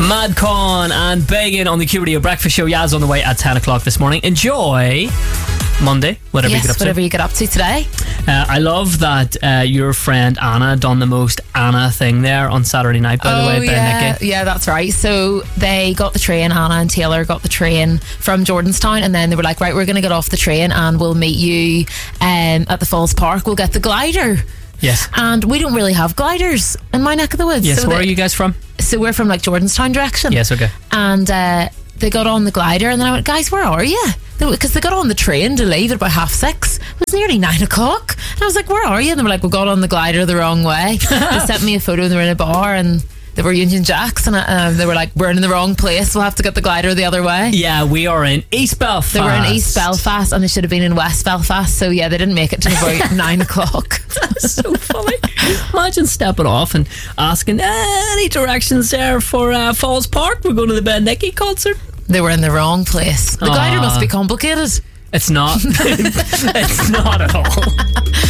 Madcon and Began on the Q Radio Breakfast Show. Yaz on the way at 10 o'clock this morning. Enjoy Monday, whatever you get up to. Whatever you get up to today. I love that your friend Anna done the most Anna thing there on Saturday night, by the way, Ben Nicky. Yeah, that's right. So they got the train, Anna and Taylor got the train from Jordanstown, and then they were like, right, we're going to get off the train and we'll meet you at the Falls Park. We'll get the glider. Yes. And we don't really have gliders in my neck of the woods. Yes, so where are you guys from? So we're from like Jordanstown direction. Yes, okay. And they got on the glider, and then I went, guys, where are you? Because they got on the train to leave at about 6:30. It was nearly 9 o'clock. And I was like, where are you? And they were like, we got on the glider the wrong way. They sent me a photo, and they were in a bar, and they were Union Jacks, and they were like, we're in the wrong place, we'll have to get the glider the other way. Yeah, we are in East Belfast. They were in East Belfast, and they should have been in West Belfast. So yeah, they didn't make it to about 9 o'clock. That's so funny. Imagine stepping off and asking any directions there for Falls Park. We're going to the Ben Nicky concert. They were in the wrong place. The glider must be complicated. It's not. It's not at all.